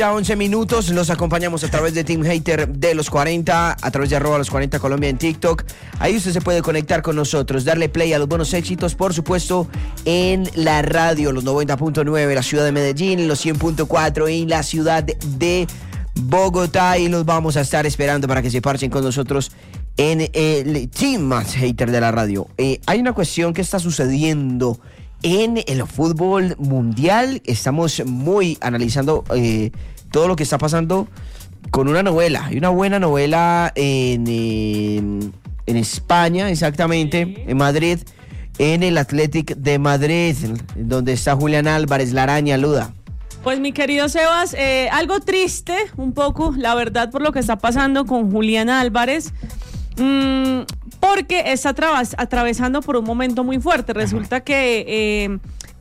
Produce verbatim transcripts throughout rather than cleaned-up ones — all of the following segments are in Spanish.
A once minutos, los acompañamos a través de Team Hater de los cuarenta, a través de arroba los cuarenta Colombia en TikTok. Ahí usted se puede conectar con nosotros, darle play a los buenos éxitos, por supuesto, en la radio, los noventa punto nueve, la ciudad de Medellín, los cien punto cuatro en la ciudad de Bogotá. Y los vamos a estar esperando para que se parchen con nosotros en el Team más Hater de la radio. Eh, hay una cuestión que está sucediendo en el fútbol mundial. Estamos muy analizando eh, todo lo que está pasando con una novela. Hay una buena novela en, en, en España, exactamente, en Madrid, en el Athletic de Madrid, donde está Julián Álvarez, la araña Luda. Pues mi querido Sebas, eh, algo triste un poco, la verdad, por lo que está pasando con Julián Álvarez. Mm, porque está atraves- atravesando por un momento muy fuerte. Resulta Ajá. que eh,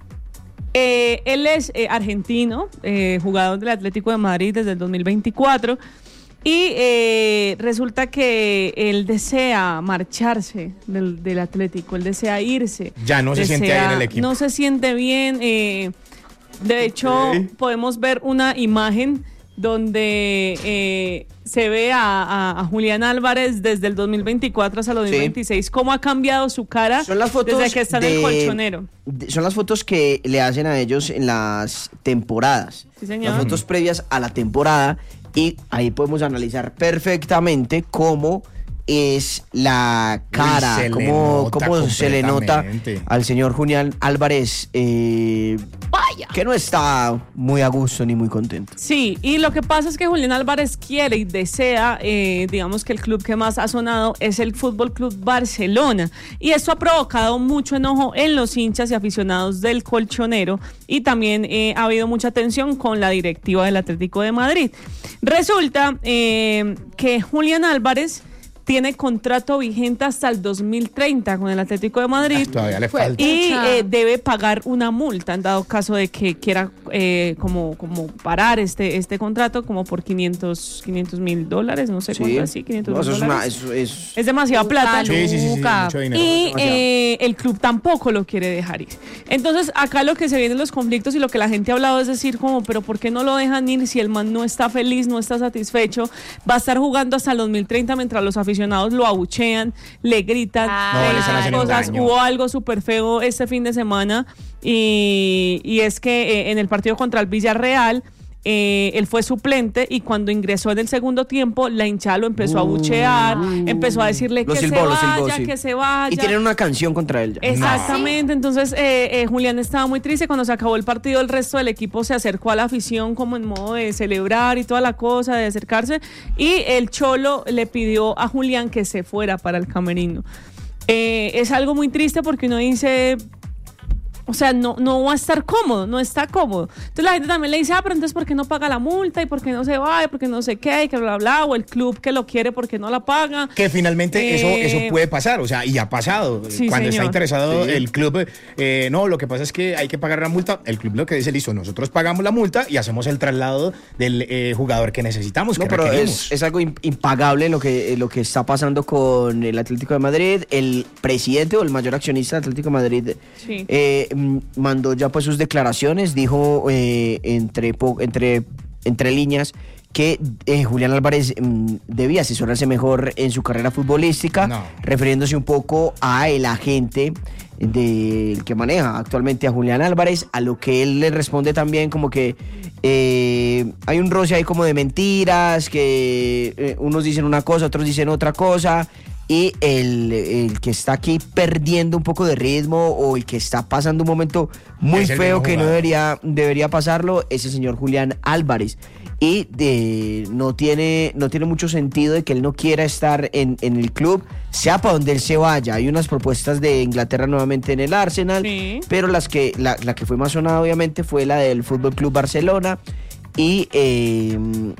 eh, él es eh, argentino, eh, jugador del Atlético de Madrid desde el dos mil veinticuatro, y eh, resulta que él desea marcharse del, del Atlético, él desea irse. Ya no se desea, siente ahí en el equipo. No se siente bien. Eh, de hecho, okay. podemos ver una imagen donde eh, se ve a, a, a Julián Álvarez desde el dos mil veinticuatro hasta el dos mil veintiséis, sí. cómo ha cambiado su cara son las fotos desde que está de, en el colchonero. De, son las fotos que le hacen a ellos en las temporadas, sí, señor. Las fotos previas a la temporada, y ahí podemos analizar perfectamente cómo es la cara, Uy, cómo, le cómo se le nota al señor Julián Álvarez, eh, vaya, que no está muy a gusto ni muy contento. Sí, y lo que pasa es que Julián Álvarez quiere y desea, eh, digamos que el club que más ha sonado es el Fútbol Club Barcelona, y esto ha provocado mucho enojo en los hinchas y aficionados del colchonero, y también eh, ha habido mucha tensión con la directiva del Atlético de Madrid. Resulta eh, que Julián Álvarez tiene contrato vigente hasta el dos mil treinta con el Atlético de Madrid. Todavía le falta. Y eh, debe pagar una multa en dado caso de que quiera eh, como, como parar este, este contrato, como por quinientos mil dólares, no sé sí. cuánto así, quinientos no, mil eso dólares. Es, una, eso es... es demasiada plata. Sí, sí, sí, sí, mucho dinero. Y eh, el club tampoco lo quiere dejar ir. Entonces, acá lo que se vienen los conflictos y lo que la gente ha hablado es decir, como, pero ¿por qué no lo dejan ir si el man no está feliz, no está satisfecho? Va a estar jugando hasta el dos mil treinta mientras los aficionados lo abuchean, le gritan, ah, no, le están haciendo cosas. un daño. Hubo algo súper feo este fin de semana y, y es que eh, en el partido contra el Villarreal Eh, él fue suplente y cuando ingresó en el segundo tiempo la hinchada lo empezó a abuchear, uh, empezó a decirle que silbó, se vaya, silbó, sí. que se vaya. Y tienen una canción contra él. Exactamente, no. entonces eh, eh, Julián estaba muy triste. Cuando se acabó el partido el resto del equipo se acercó a la afición como en modo de celebrar y toda la cosa, de acercarse, y el Cholo le pidió a Julián que se fuera para el camerino. Eh, es algo muy triste porque uno dice... O sea, no, no va a estar cómodo, no está cómodo. Entonces la gente también le dice, ah, pero entonces ¿por qué no paga la multa? ¿Y por qué no se va? ¿Y por qué no sé qué? Y que bla, bla, o el club que lo quiere porque no la paga. Que finalmente eh, eso, eso puede pasar, o sea, y ha pasado. Sí, Cuando señor. está interesado sí. el club, eh, no, lo que pasa es que hay que pagar la multa. El club lo que dice, listo, nosotros pagamos la multa y hacemos el traslado del eh, jugador que necesitamos, no, que pero requerimos. es, es algo impagable lo que, lo que está pasando con el Atlético de Madrid. El presidente o el mayor accionista del Atlético de Madrid sí. eh, mandó ya pues sus declaraciones, dijo eh, entre, entre, entre líneas que eh, Julián Álvarez mm, debía asesorarse mejor en su carrera futbolística, no. refiriéndose un poco a el agente del que maneja actualmente a Julián Álvarez, a lo que él le responde también como que eh, hay un roce ahí como de mentiras, que eh, unos dicen una cosa, otros dicen otra cosa, y el, el que está aquí perdiendo un poco de ritmo o el que está pasando un momento muy feo que no debería, debería pasarlo es el señor Julián Álvarez. Y de, no, tiene, no tiene mucho sentido de que él no quiera estar en, en el club, sea para donde él se vaya. Hay unas propuestas de Inglaterra nuevamente en el Arsenal, sí. pero las que, la, la que fue más sonada obviamente fue la del Fútbol Club Barcelona. Y eh,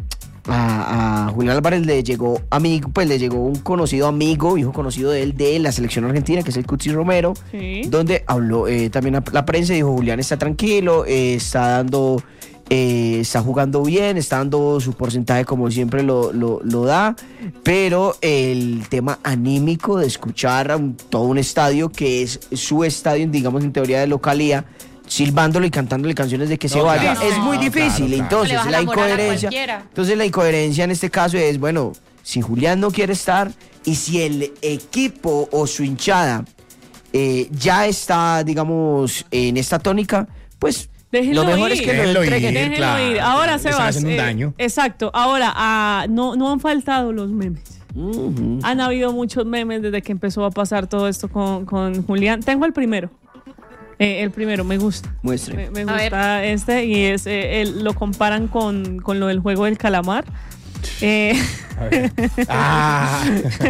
a, a Julián Álvarez le llegó amigo, pues le llegó un conocido amigo, hijo conocido de él, de la selección argentina, que es el Cuti Romero, sí. donde habló eh, también a la prensa y dijo, Julián está tranquilo, eh, está dando... Eh, está jugando bien, está dando su porcentaje como siempre lo, lo, lo da, pero el tema anímico de escuchar a un, todo un estadio que es su estadio, digamos en teoría de localía, silbándolo y cantándole canciones de que No, se vaya. claro, es muy no, difícil. claro, claro. No le Entonces, baja la la moral a incoherencia. cualquiera. Entonces, la incoherencia en este caso es, bueno, si Julián no quiere estar y si el equipo o su hinchada eh, ya está, digamos, en esta tónica, pues Déjenlo lo mejor ir. es que lo Déjenlo entreguen. ir. Déjenlo claro. ir. Ahora, Le están Sebas. haciendo un eh, daño. Exacto. Ahora, ah, no, no han faltado los memes. Ujú. Han habido muchos memes desde que empezó a pasar todo esto con, con Julián. Tengo el primero. Eh, el primero, me gusta. Muestre. Me, me A gusta este y es eh, el- lo comparan con, con lo del juego del calamar. Eh, A ver. Ah.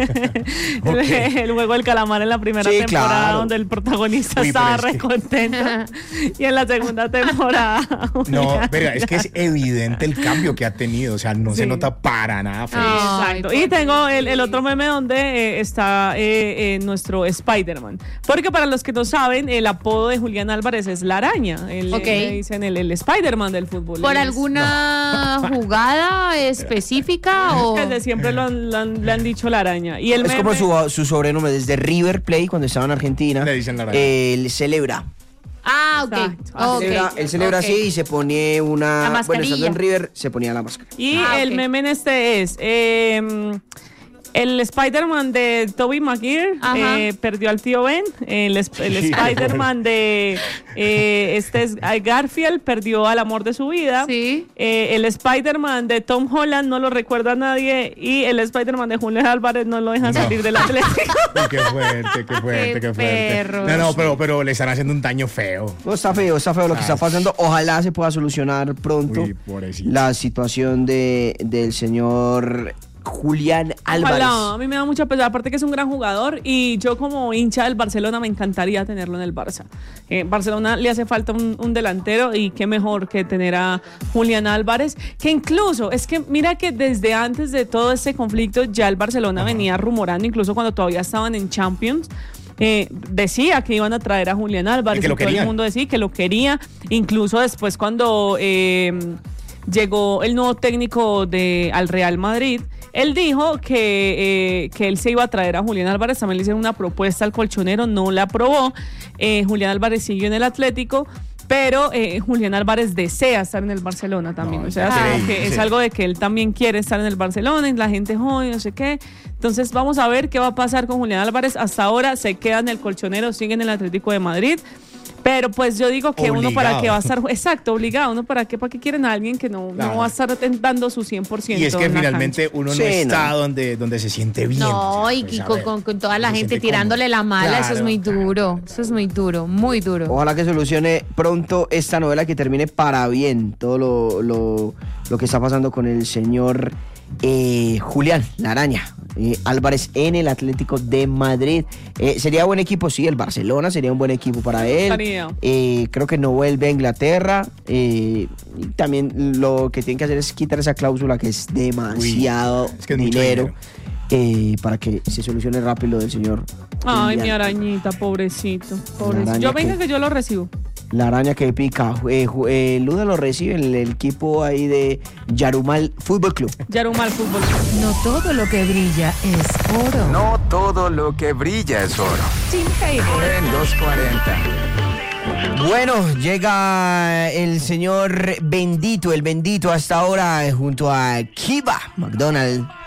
el, Ok. el juego del calamar en la primera Sí, temporada claro. donde el protagonista Uy, estaba pero es re que- contento y en la segunda temporada No, Julián pero es que ya- es evidente el cambio que ha tenido. O sea, no se Sí. nota para nada feo. Ah. Exacto. Ay, Y tengo el, el pobrecito. otro meme donde eh, está eh, eh, nuestro Spider-Man. Porque para los que no saben, el apodo de Julián Álvarez es la araña. El, Ok. Le dicen el, el Spider-Man del fútbol. ¿Por Él es- alguna jugada específica o...? Desde siempre lo han- lo han- le han dicho la araña. Y el Es como meme- su, su sobrenombre desde River Plate cuando estaba en Argentina. Le dicen la araña. Él celebra. Ah, ok. Exacto. ok, Celebra- él celebra ok. así y se pone La una. Bueno, mascarilla. estando en River, se ponía la máscara. Y Ah, el ok. meme en este es eh, el Spider-Man de Tobey Maguire Ajá. eh, perdió al tío Ben. El, es- el Sí, Spider-Man de eh, este es Garfield perdió al amor de su vida. Sí. Eh, el Spider-Man de Tom Holland no lo recuerda a nadie. Y el Spider-Man de Julián Álvarez no lo dejan No. salir del Atlético. Uy, qué fuerte, qué fuerte, Qué qué, fuerte. perros. No, no, pero, pero le están haciendo un daño feo. No, está feo, está feo lo que Ah, está pasando. Ojalá se pueda solucionar pronto Uy, pobrecito. la situación de, del señor Julián Álvarez. Ojalá, a mí me da mucha pesar, aparte que es un gran jugador y yo como hincha del Barcelona me encantaría tenerlo en el Barça. Eh, Barcelona le hace falta un, un delantero y qué mejor que tener a Julián Álvarez, que incluso, es que mira que desde antes de todo este conflicto ya el Barcelona venía rumorando, incluso cuando todavía estaban en Champions, eh, decía que iban a traer a Julián Álvarez Y que lo todo el querían. mundo decía que lo quería, incluso después cuando eh, llegó el nuevo técnico de, al Real Madrid, él dijo que, eh, que él se iba a traer a Julián Álvarez, también le hicieron una propuesta al colchonero, no la aprobó, eh, Julián Álvarez siguió en el Atlético, pero eh, Julián Álvarez desea estar en el Barcelona también, No, o sea, es, increíble, como que es sí. algo de que él también quiere estar en el Barcelona y la gente joven, no sé qué, entonces vamos a ver qué va a pasar con Julián Álvarez, hasta ahora se queda en el colchonero, sigue en el Atlético de Madrid. Pero pues yo digo que uno para Obligado. qué va a estar, exacto, obligado, uno para qué, para qué quieren a alguien que no, Claro. no va a estar dando su cien por ciento. Y es que en la finalmente cancha. uno no Sí, está no. donde, donde se siente bien. No, o sea, y pues, a con, ver, con- con toda la se gente siente tirándole cómodo. la mala, eso es Claro, muy claro. duro. Eso es muy duro, muy duro. Ojalá que solucione pronto esta novela, que termine para bien todo lo, lo, lo que está pasando con el señor eh, Julián, la araña, eh, Álvarez en el Atlético de Madrid. Eh, sería buen equipo, sí, el Barcelona sería un buen equipo para él. gustaría. Eh, creo que no vuelve a Inglaterra. eh, y también lo que tienen que hacer es quitar esa cláusula que es demasiado Uy, es que es mucho dinero. dinero. eh, para que se solucione rápido lo del señor. Ay, Julián. mi arañita, pobrecito, pobrecito. araña Yo venga que- que yo lo recibo. La araña que pica. Eh, ju- eh, Luda lo recibe en el, el equipo ahí de Yarumal Fútbol Club. Yarumal Fútbol. No todo lo que brilla es oro. No todo lo que brilla es oro. Tim Hater. En los cuarenta. Bueno, llega el señor Bendito, el Bendito hasta ahora eh, junto a Kiva McDonald.